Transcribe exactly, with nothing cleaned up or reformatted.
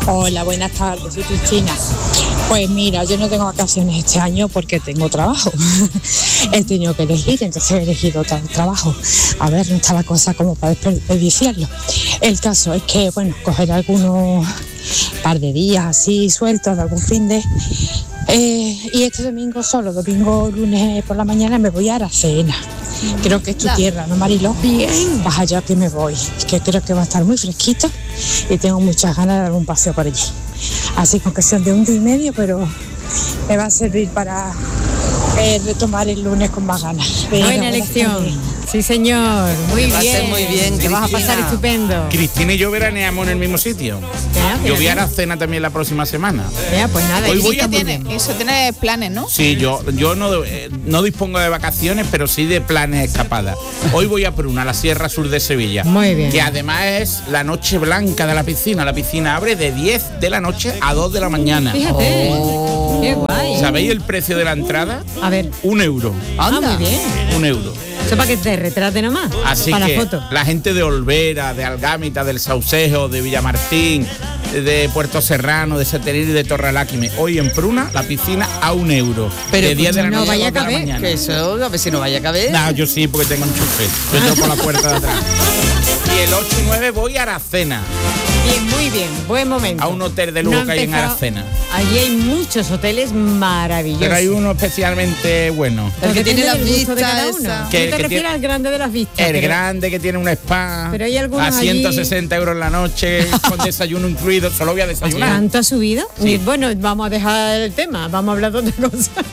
Hola, buenas tardes, soy Cristina. Pues mira, yo no tengo vacaciones este año porque tengo trabajo. He tenido que elegir, entonces he elegido otro trabajo. A ver, no está la cosa como para desperdiciarlo. El caso es que, bueno, coger algunos par de días así sueltos, de algún fin de... Eh, y este domingo solo, domingo, lunes por la mañana me voy a Aracena. Creo que es tu tierra, ¿no, Mariló? Bien. Vas allá que me voy, que creo que va a estar muy fresquito y tengo muchas ganas de dar un paseo por allí. Así que aunque sean de un día y medio, pero me va a servir para eh, retomar el lunes con más ganas. Venga, buena elección. Sí, señor. Muy va bien. a ser muy bien. Te vas a pasar estupendo. Cristina y yo veraneamos en el mismo sitio. Ya, yo voy a Aracena también la próxima semana. Ya, pues nada. Hoy voy a... tiene, eso tiene planes, ¿no? Sí, yo, yo no, eh, no dispongo de vacaciones, pero sí de planes escapadas. Hoy voy a Pruna, la Sierra Sur de Sevilla. Muy bien. Que además es la noche blanca de la piscina. La piscina abre de diez de la noche a dos de la mañana. Fíjate. Oh. Qué guay. ¿Sabéis el precio de la entrada? A ver. Un euro. Anda. Ah, muy bien. Un euro. Eso para que te retrate nomás. Así para que la foto. La gente de Olvera, de Algámita, del Saucejo, de Villamartín, de Puerto Serrano, de Setenil y de Torreláquime. Hoy en Pruna, la piscina a un euro. Pero de diez de la no noche vaya a dos de la mañana. Que eso, a ver si no vaya a caber. No, yo sí, porque tengo enchufe. Yo entro por la puerta de atrás. Y el ocho y nueve voy a Aracena. Bien, muy bien, buen momento. A un hotel de lujo no que hay en Aracena. Allí hay muchos hoteles maravillosos. Pero hay uno especialmente bueno. El que tiene las vistas. ¿Qué te que refieres tiene, al grande de las vistas? El pero, grande que tiene un spa. Pero hay algunos a ciento allí... sesenta euros la noche, con desayuno incluido. Solo voy a desayunar. ¿Tanto ha subido? Sí. Bueno, vamos a dejar el tema, vamos a hablar de otra cosa.